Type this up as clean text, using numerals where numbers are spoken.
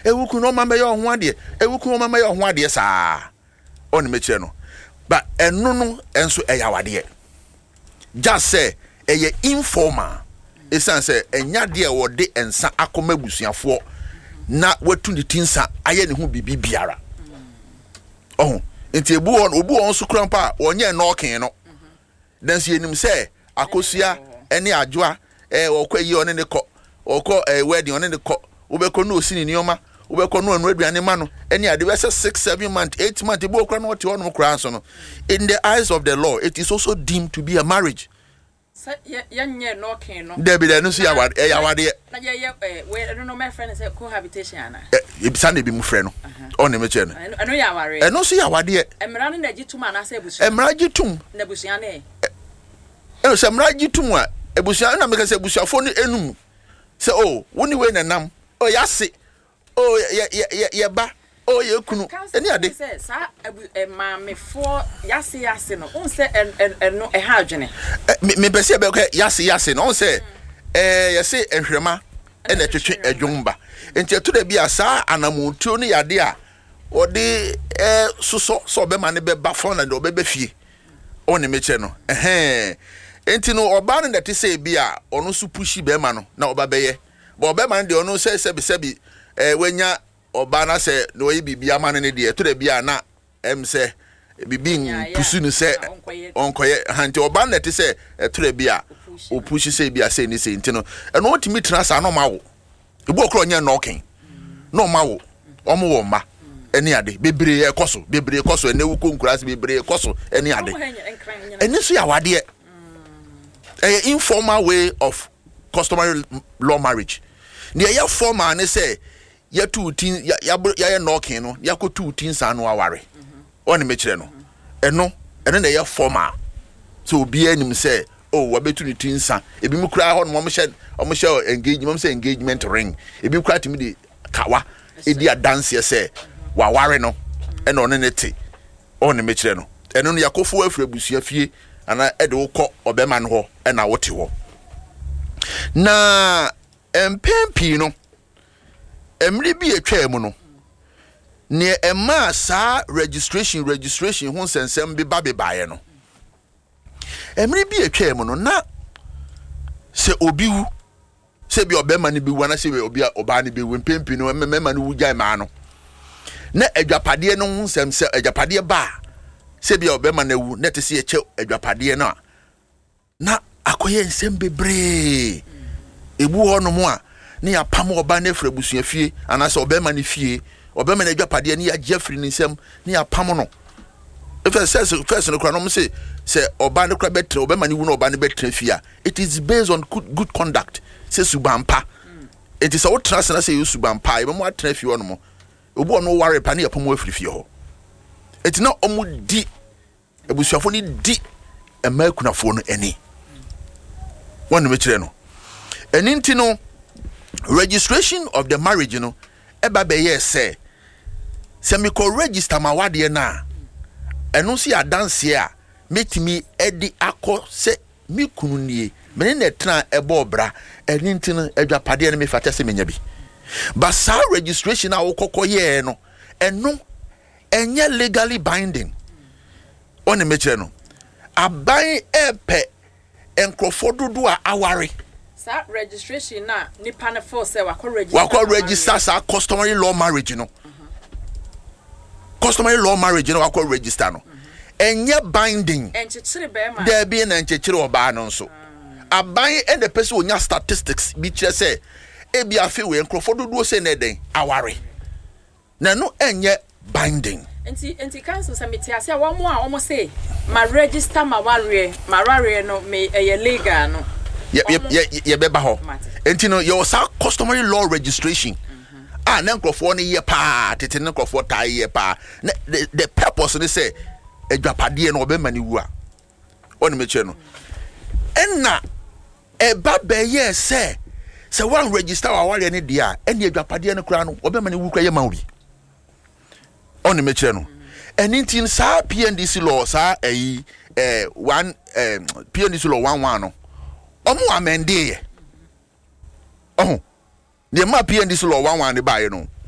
ewuku no mama yo ho ade ewuku no mama yo ho ade saa oni mechire no but eno no enso eyawade just say eye informal esan say enya de wode ensa akoma busuafo na watu ne tinsa aye ne ho bibi biara oh enti ebu on so krampa onye knocking no dan si enim say akosua ene adwoa okwayi one ne ko okọ wedding one ne ko obekọ no osini nioma obekọ no anu aduane ma no ene ade we say 6-7 months 8 months ebu okra no ote ono kra so no in the eyes of the law it is also deemed to be a marriage. Yenye knocking no there be there no see awade na ye we no my friend say cohabitation ana ebisa na bi mu frɛ no on me che no eno ya ware eno so ya wade emra no na gitum ana say busu emra gitum na busuan na eno se emra gitum a ebusuan na me ka say busuafo no enum say oh woni we nanam oh yase oh ye ba oh ye kunu eni ade say sa maamefo yase no on say eno ha adwene me pese be yase no on say ye say ehwema ena twetwe adwumba enti eto da bia sa anamontuo no yade a ode soso so be ma ne be ba fon na de obebe fie oni meche no enti no oba no that say bia ono so pushi be ma no na oba beye bo be ma de ono say sebi wenya oba na say no yi bibia ma ne de eto da bia na say bibin pusu no say onkoye hanti oba no that say eto da bia o pushi say bia say ni say enti no eno otimi trasa no ma wo ebu okro nya knocking no ma wo omo wo ma eni ade bebre ekoso ene wuko nkurase bebre ekoso eni ade eni so ya wade informal way of customary law marriage ne ya formal ne say ya tutin ya knocking no ya ko tutin san no aware oni me kire no eno na ya formal so obi anim say oh wabetu ni tinsa ebi mu kura ho no mo hye engagement say engagement ring ebi kura timi di kawa edi dance say wa ware no e no ne te on me kire no eno no yakofo afura busua fie ana e de wokọ obema no ho e na wote ho na empempi no emri bi etwa mu no ne ema sa registration ho sensem bi babebaye no emri bi etwa mu no na se obi wu se bi obema ni bi wu na se bi obi oba ni bi wu mpempi no mema ni wu gai ma no na adwapade no nsem se adwapade ba se bi obema na wu na te se eche adwapade no na akoye nsem bebre ebu ho no mo a ne ya pam oba na fra busua fie ana se obema ni fie obema na adwapade ni ya jefri ni nsem ne ya pam no first no kra no say oba no kra betre obema ni wu no oba ne betre fia it is based on good conduct say subampa it is all trust na say subampa e mo atra fie no mo obo no ware pa ne ya pom afri fie ho it na omu di ebusuafo ni di emakunafo no eni wonu me kire no eni nti no registration of the marriage no eba be ye say me ko register ma wade na eno si adanse a metimi edi akọ se mi kunu nie me ne tran ebo obra eni nti no adwapade ne me fata se menya bi but sa registration a wokọkọ ye no eno enye legally binding on me kire no aban epe enkrofo dodo a aware sa registration na nipa na for say wako register sa customary law marriage no customary law marriage no wako register no enye binding enchechire be ma there be na enchechire oba no nso aban and the person onya statistics bi kire say ebi afi we enkrofo dodo say na den aware na no enye binding enti council summit ase a wo say ma register ma ware no me legal no ye beba ho enti no your customary law registration na enkrofo no ye pa tete ne enkrofo ta ye pa the purpose ni say adwapade no obema ni wu a oni me che no enna eba be ye say one register wa ware ne dia eni adwapade no kura no obema ni wu kura ye ma obi oni me che no anything sa PNDC law sa one PNDC law 11 no omo amende ye the ma PNDC law 11 ne ba ye no